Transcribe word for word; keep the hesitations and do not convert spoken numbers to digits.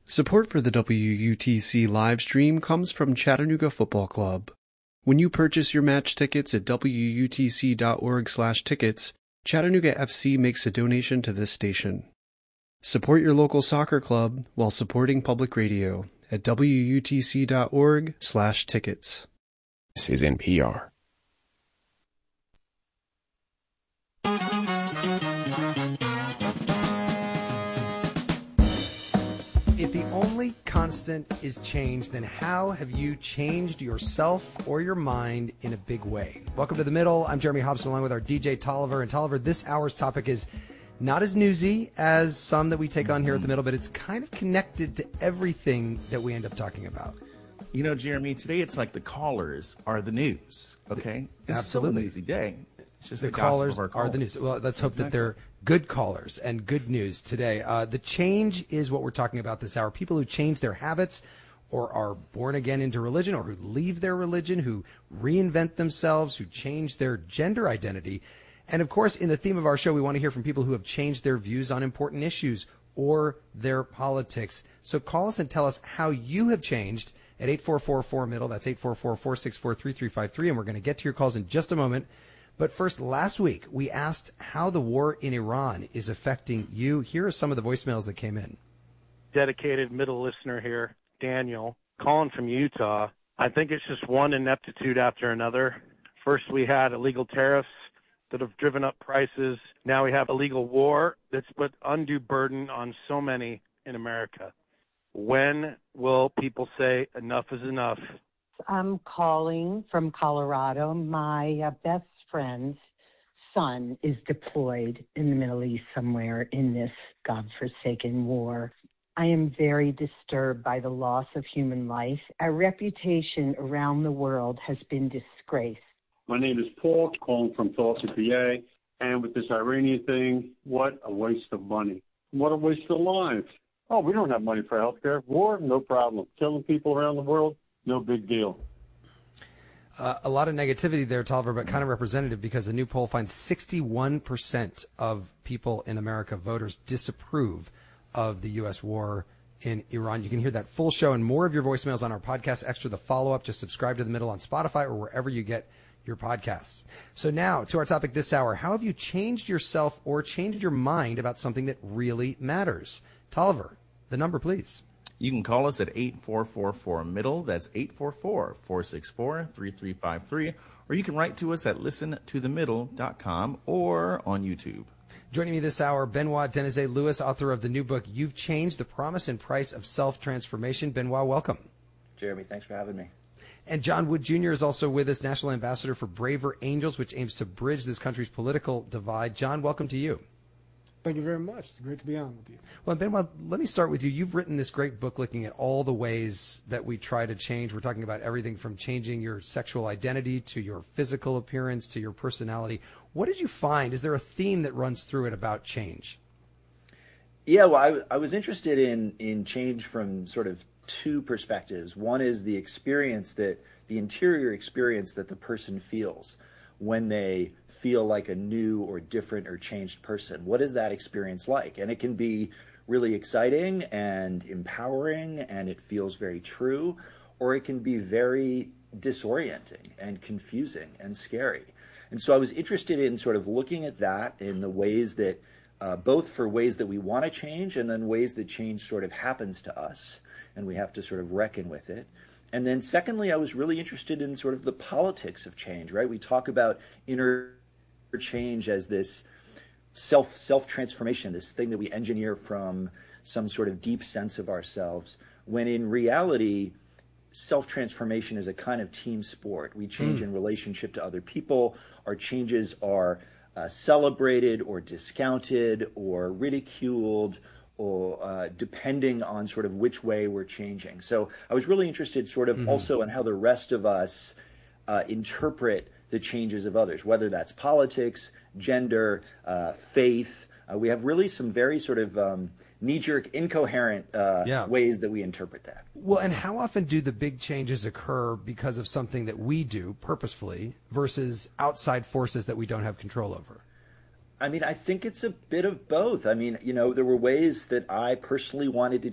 Support for the W U T C live stream comes from Chattanooga Football Club. When you purchase your match tickets at W U T C dot org slash tickets, Chattanooga F C makes a donation to this station. Support your local soccer club while supporting public radio at W U T C dot org slash tickets. This is N P R. If the only constant is change, then how have you changed yourself or your mind in a big way? Welcome to The Middle. I'm Jeremy Hobson along with our D J Tolliver. And Tolliver, this hour's topic is not as newsy as some that we take on here at The Middle, but it's kind of connected to everything that we end up talking about. You know, Jeremy, today it's like the callers are the news, okay? It's Absolutely. still an easy day. It's just the, the callers, of our callers are the news. Well, let's hope exactly. that they're good callers and good news today. Uh, the change is what we're talking about this hour. People who change their habits or are born again into religion, or who leave their religion, who reinvent themselves, who change their gender identity. And of course, in the theme of our show, we want to hear from people who have changed their views on important issues or their politics. So call us and tell us how you have changed at eight four four four middle. That's eight four four, four six four, three three five three. And we're going to get to your calls in just a moment. But first, last week, we asked how the war in Iran is affecting you. Here are some of the voicemails that came in. Dedicated middle listener here, Daniel, calling from Utah. I think it's just one ineptitude after another. First, we had illegal tariffs that have driven up prices. Now we have illegal war that's put undue burden on so many in America. When will people say enough is enough? I'm calling from Colorado. My uh, best friend's son is deployed in the Middle East somewhere in this godforsaken war. I am very disturbed by the loss of human life. Our reputation around the world has been disgraced. My name is Paul, calling from Tulsa, P A. And with this Iranian thing, what a waste of money. What a waste of lives. Oh, we don't have money for health care. War, no problem. Killing people around the world, no big deal. Uh, a lot of negativity there, Tolliver, but kind of representative, because a new poll finds sixty-one percent of people in America, voters, disapprove of the U S war in Iran. You can hear that full show and more of your voicemails on our podcast Extra, the follow-up. Just subscribe to The Middle on Spotify or wherever you get your podcasts. So now to our topic this hour. How have you changed yourself or changed your mind about something that really matters? Tolliver, the number, please. You can call us at eight four four four middle. That's eight four four, four six four, three three five three. Or you can write to us at listen to the middle dot com or on YouTube. Joining me this hour, Benoit Denizet Lewis, author of the new book, You've Changed, The Promise and Price of Self-Transformation. Benoit, welcome. Jeremy, thanks for having me. And John Wood Junior is also with us, National Ambassador for Braver Angels, which aims to bridge this country's political divide. John, welcome to you. Thank you very much. It's great to be on with you. Well, Benoit, let me start with you. You've written this great book looking at all the ways that we try to change. We're talking about everything from changing your sexual identity to your physical appearance to your personality. What did you find? Is there a theme that runs through it about change? Yeah, well, I, I was interested in, in change from sort of two perspectives. One is the experience that, the interior experience that the person feels when they feel like a new or different or changed person. What is that experience like? And it can be really exciting and empowering, and it feels very true, or it can be very disorienting and confusing and scary. And so I was interested in sort of looking at that in the ways that, uh, both for ways that we want to change and then ways that change sort of happens to us, and we have to sort of reckon with it. And then secondly, I was really interested in sort of the politics of change, right? We talk about inner change as this self, self-transformation, this thing that we engineer from some sort of deep sense of ourselves, when in reality, self-transformation is a kind of team sport. We change mm. in relationship to other people. Our changes are uh, celebrated or discounted or ridiculed, or uh, depending on sort of which way we're changing. So I was really interested sort of mm-hmm. also in how the rest of us uh, interpret the changes of others, whether that's politics, gender, uh, faith. Uh, we have really some very sort of um, knee-jerk, incoherent uh, yeah. ways that we interpret that. Well, and how often do the big changes occur because of something that we do purposefully versus outside forces that we don't have control over? I mean, I think it's a bit of both. I mean, you know, there were ways that I personally wanted to